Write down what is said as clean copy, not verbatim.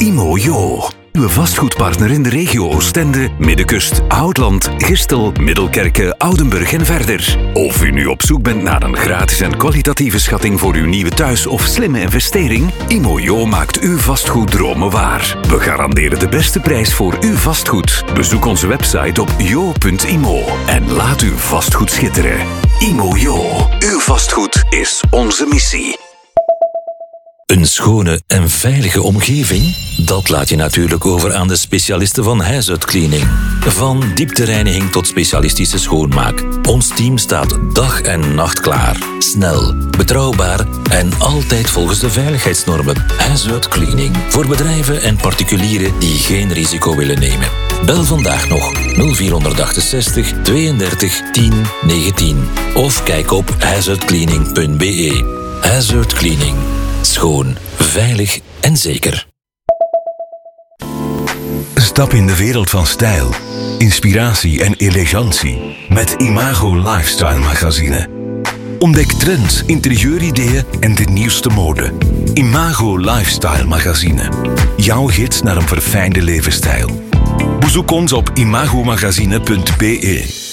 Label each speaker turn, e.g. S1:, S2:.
S1: Imo-Jo, uw vastgoedpartner in de regio Oostende, Middenkust, Houtland, Gistel, Middelkerke, Oudenburg en verder. Of u nu op zoek bent naar een gratis en kwalitatieve schatting voor uw nieuwe thuis of slimme investering, Imo-Jo maakt uw vastgoeddromen waar. We garanderen de beste prijs voor uw vastgoed. Bezoek onze website op jo.imo en laat uw vastgoed schitteren. Imo-Jo, uw vastgoed is onze missie.
S2: Een schone en veilige omgeving? Dat laat je natuurlijk over aan de specialisten van Huisuitcleaning. Van dieptereiniging tot specialistische schoonmaak. Ons team staat dag en nacht klaar. Snel, betrouwbaar en altijd volgens de veiligheidsnormen. Huisuitcleaning. Voor bedrijven en particulieren die geen risico willen nemen. Bel vandaag nog 0468 32 10 19 of kijk op huisuitcleaning.be. Huisuitcleaning. Schoon, veilig en zeker.
S3: Stap in de wereld van stijl, inspiratie en elegantie met Imago Lifestyle Magazine. Ontdek trends, interieurideeën en de nieuwste mode. Imago Lifestyle Magazine. Jouw gids naar een verfijnde levensstijl. Bezoek ons op imagomagazine.be.